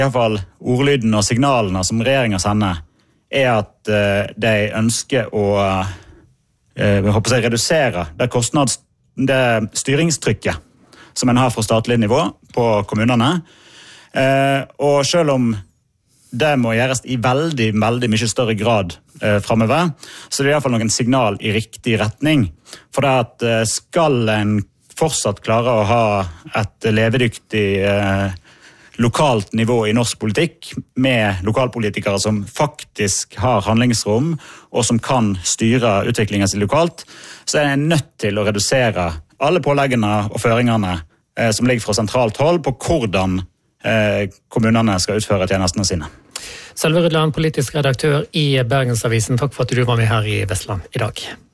I hvert fall ordlyden og signalene som regjeringen sender, at de ønsker å redusere det styringstrykket som en har fra statlig nivå på kommunene. Og selv om det må gjøres i veldig mye større grad fremover, så det i hvert fall noen signal i riktig retning. For det at skal en fortsatt klare å ha et levedyktig lokalt nivå i norsk politikk, med lokalpolitikere som faktisk har handlingsrom, og som kan styre utviklingen sin lokalt, så en nødt til å redusere alle påleggene og føringene som ligger fra sentralt hold på hvordan kommunene skal utføre tjenestene sine. Sølve Rydland, politisk redaktør i Bergensavisen, takk for at du var med her i Vestland i dag.